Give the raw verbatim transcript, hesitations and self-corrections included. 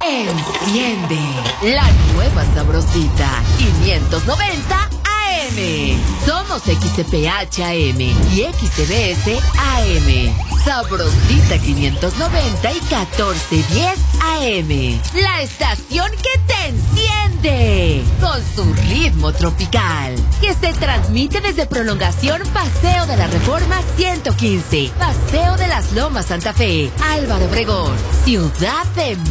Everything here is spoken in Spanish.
Enciende la nueva sabrosita quinientos noventa A M. Somos X C P H A M y X T B S A M. Sabrosita quinientos noventa y catorce diez A M. La estación que te enciende con su ritmo tropical, que se transmite desde Prolongación Paseo de la Reforma ciento quince, Paseo de las Lomas Santa Fe, Álvaro Obregón, Ciudad de